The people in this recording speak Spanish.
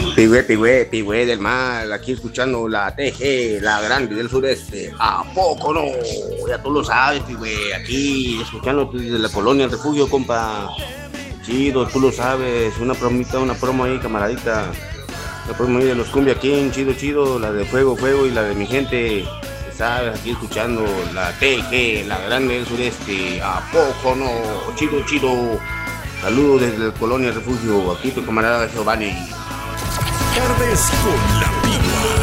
Pigüe del mal, aquí escuchando la TG, la grande del sureste. ¿A poco no? Ya tú lo sabes, Pigüe, aquí escuchando desde la colonia El Refugio, compa. Chido, tú lo sabes, una promita, una promo ahí, camaradita. La promo ahí de los Cumbia King, chido, la de Fuego y la de mi gente. ¿Sabes? Aquí escuchando la TG, la grande del sureste. ¿A poco no? Chido. Saludos desde la colonia El Refugio, aquí tu camarada Giovanni. Tardes con la Pigua.